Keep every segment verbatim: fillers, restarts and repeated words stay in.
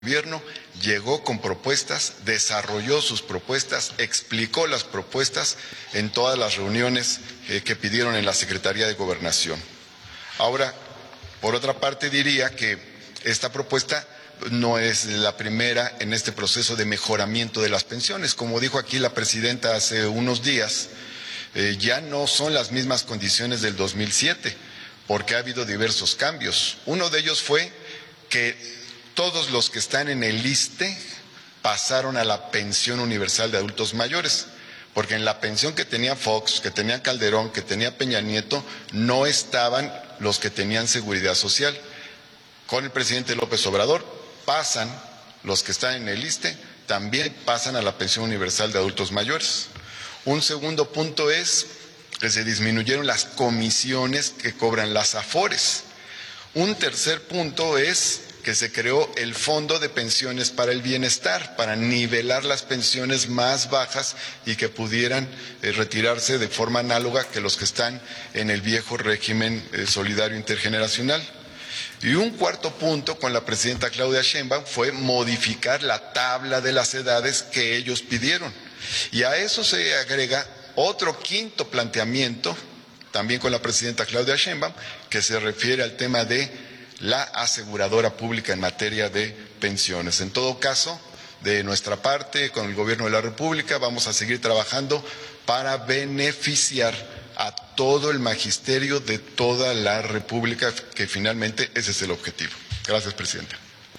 gobierno llegó con propuestas, desarrolló sus propuestas, explicó las propuestas en todas las reuniones eh, que pidieron en la Secretaría de Gobernación. Ahora, por otra parte, diría que esta propuesta no es la primera en este proceso de mejoramiento de las pensiones. Como dijo aquí la presidenta hace unos días, eh, ya no son las mismas condiciones del dos mil siete, porque ha habido diversos cambios. Uno de ellos fue que todos los que están en el ISSSTE pasaron a la pensión universal de adultos mayores, porque en la pensión que tenía Fox, que tenía Calderón, que tenía Peña Nieto, no estaban los que tenían seguridad social. Con el presidente López Obrador pasan los que están en el ISSSTE, también pasan a la pensión universal de adultos mayores. Un segundo punto es que se disminuyeron las comisiones que cobran las AFORES. Un tercer punto es que se creó el Fondo de Pensiones para el Bienestar, para nivelar las pensiones más bajas y que pudieran eh, retirarse de forma análoga que los que están en el viejo régimen eh, solidario intergeneracional. Y un cuarto punto con la presidenta Claudia Sheinbaum fue modificar la tabla de las edades que ellos pidieron. Y a eso se agrega otro quinto planteamiento, también con la presidenta Claudia Sheinbaum, que se refiere al tema de la aseguradora pública en materia de pensiones. En todo caso, de nuestra parte, con el Gobierno de la República, vamos a seguir trabajando para beneficiar a todo el magisterio de toda la República, que finalmente ese es el objetivo. Gracias, Presidenta.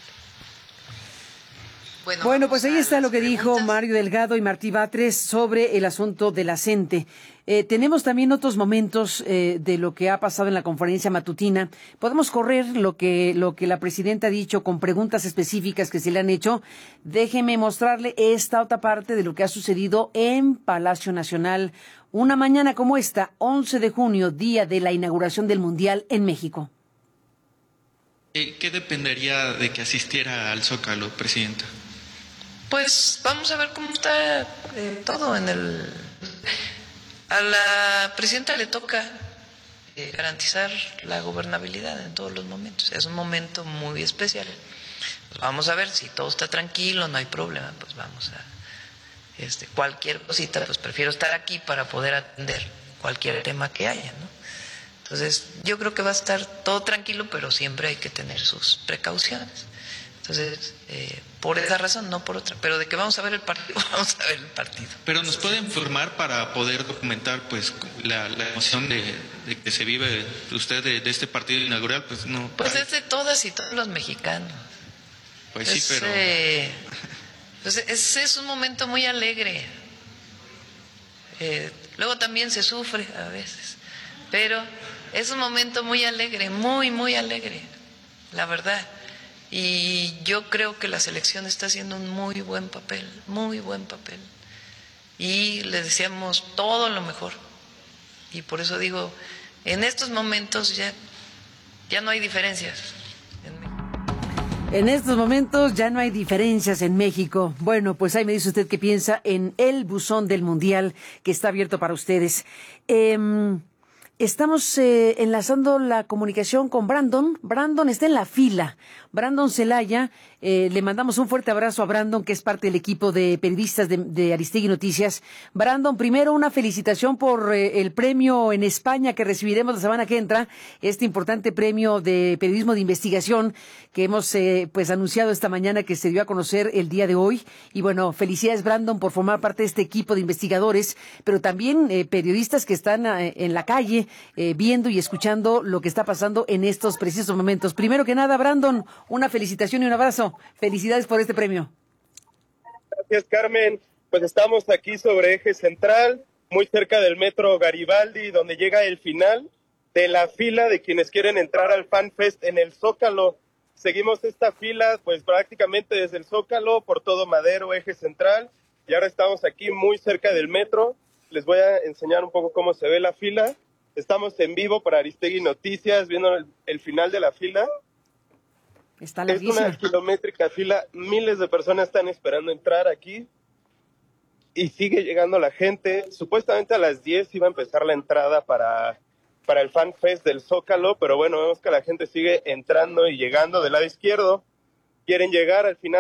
Bueno, bueno, pues ahí está lo que dijo Mario Delgado y Martí Batres sobre el asunto de la CENTE. Eh, tenemos también otros momentos eh, de lo que ha pasado en la conferencia matutina. Podemos correr lo que lo que la presidenta ha dicho con preguntas específicas que se le han hecho. Déjeme mostrarle esta otra parte de lo que ha sucedido en Palacio Nacional. Una mañana como esta, once de junio, día de la inauguración del Mundial en México. ¿Qué dependería de que asistiera al Zócalo, presidenta? Pues vamos a ver cómo está eh, todo en el... A la presidenta le toca eh, garantizar la gobernabilidad en todos los momentos. Es un momento muy especial. Pues vamos a ver si todo está tranquilo, no hay problema, pues vamos a... Este, cualquier cosita, pues prefiero estar aquí para poder atender cualquier tema que haya, ¿no? Entonces, yo creo que va a estar todo tranquilo, pero siempre hay que tener sus precauciones. Entonces, eh, por esa razón, no por otra. Pero de que vamos a ver el partido, vamos a ver el partido. Pero nos puede informar para poder documentar pues la, la emoción de, de que se vive usted de, de este partido inaugural, pues no. Pues es de todas y todos los mexicanos. Pues sí, es, pero... Eh, pues es, es un momento muy alegre. Eh, luego también se sufre a veces. Pero es un momento muy alegre, muy, muy alegre, la verdad. Y yo creo que la selección está haciendo un muy buen papel, muy buen papel. Y les deseamos todo lo mejor. Y por eso digo, en estos momentos ya, ya no hay diferencias. En estos momentos ya no hay diferencias en México. Bueno, pues ahí me dice usted qué piensa en el buzón del Mundial que está abierto para ustedes. Eh, Estamos eh, enlazando la comunicación con Brandon. Brandon está en la fila. Brandon Celaya, eh, le mandamos un fuerte abrazo a Brandon, que es parte del equipo de periodistas de, de Aristegui Noticias. Brandon, primero una felicitación por eh, el premio en España que recibiremos la semana que entra, este importante premio de periodismo de investigación que hemos eh, pues anunciado esta mañana, que se dio a conocer el día de hoy. Y bueno, felicidades, Brandon, por formar parte de este equipo de investigadores, pero también eh, periodistas que están eh, en la calle eh, viendo y escuchando lo que está pasando en estos precisos momentos. Primero que nada, Brandon, una felicitación y un abrazo. Felicidades por este premio. Gracias, Carmen. Pues estamos aquí sobre Eje Central, muy cerca del metro Garibaldi, donde llega el final de la fila de quienes quieren entrar al Fan Fest en el Zócalo. Seguimos esta fila pues prácticamente desde el Zócalo, por todo Madero, Eje Central, y ahora estamos aquí muy cerca del metro. Les voy a enseñar un poco cómo se ve la fila. Estamos en vivo para Aristegui Noticias, viendo el, el final de la fila. Está es una kilométrica fila, miles de personas están esperando entrar aquí y sigue llegando la gente. Supuestamente a las diez iba a empezar la entrada para, para el Fan Fest del Zócalo, pero bueno, vemos que la gente sigue entrando y llegando. Del lado izquierdo quieren llegar al final